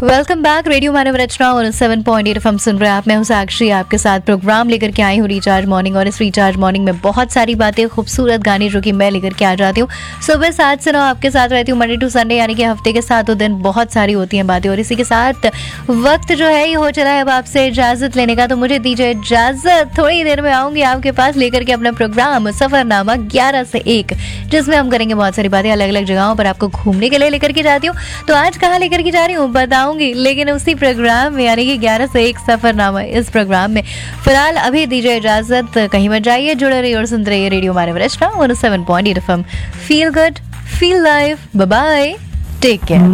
Welcome back. Radio मानव रचना और 7.8 FM सुन रहे हैं आप। मैं हूं साक्षी, आपके साथ प्रोग्राम लेकर के आई हूं रिचार्ज मॉर्निंग। और इस रिचार्ज मॉर्निंग में बहुत सारी बातें, खूबसूरत गाने जो कि मैं लेकर के आ जाती हूँ। सुबह 7 से 9 आपके साथ रहती हूँ, मंडे टू संडे, यानी कि हफ्ते के 7 दिन बहुत सारी होती हैं बातें। और इसी के साथ वक्त जो है ये हो चला है अब आपसे इजाजत लेने का, तो मुझे दीजिए इजाजत। थोड़ी देर में आऊंगी आपके पास लेकर के अपना प्रोग्राम सफरनामा 11 से 1, जिसमें हम करेंगे बहुत सारी बातें, अलग अलग जगहों पर आपको घूमने के लिए लेकर के जाती हूँ। तो आज कहाँ लेकर के जा रही हूँ बताऊंगी, लेकिन उसी प्रोग्राम में, यानी कि 11 से 1 सफरनामा, इस प्रोग्राम में फिलहाल अभी दीजिए इजाजत। कहीं मत जाइए, जुड़े रहिए और सुनते रहिए रेडियो मानव रचना और 7.8 FM। Feel good, feel live, bye bye, take care.